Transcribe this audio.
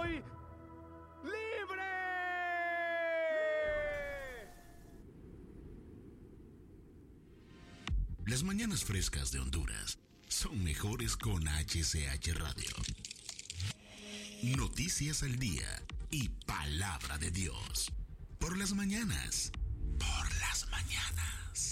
soy libre. Las mañanas frescas de Honduras son mejores con HCH Radio. Noticias al día y palabra de Dios. Por las mañanas. Por las mañanas.